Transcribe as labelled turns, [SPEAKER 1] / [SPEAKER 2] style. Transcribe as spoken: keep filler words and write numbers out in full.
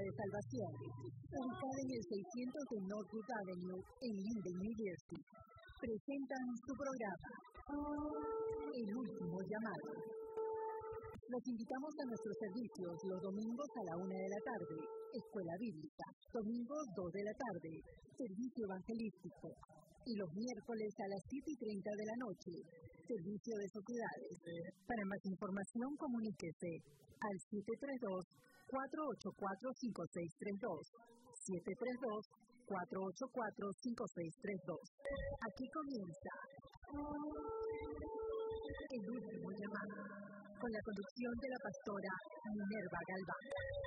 [SPEAKER 1] de Salvación, ubicada en el seiscientos de Northwood Avenue, en Linden, New Jersey, presentan su programa, El Último Llamado. Los invitamos a nuestros servicios los domingos a la una de la tarde, Escuela Bíblica, domingos dos de la tarde, Servicio Evangelístico, y los miércoles a las siete y treinta de la noche, Servicio de Sociedades. Para más información, comuníquese al siete tres dos, cuatro ocho cuatro, cinco seis tres dos, siete tres dos, cuatro ocho cuatro, cinco seis tres dos. Aquí comienza El Último Llamado, con la conducción de la pastora Minerva Galván.